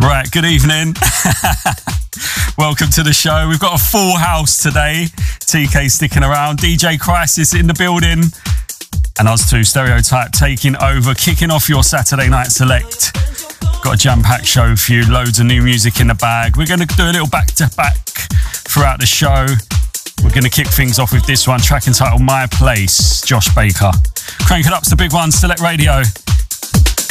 Right, good evening. Welcome to the show. We've got a full house today. TK sticking around, DJ Crisis in the building, and us two, Stereotype, taking over, kicking off your Saturday night select. Got a jam-packed show for you, loads of new music in the bag. We're going to do a little back-to-back throughout the show. We're going to kick things off with this one, track entitled My Place, Josh Baker. Crank it up to the big one, Select Radio.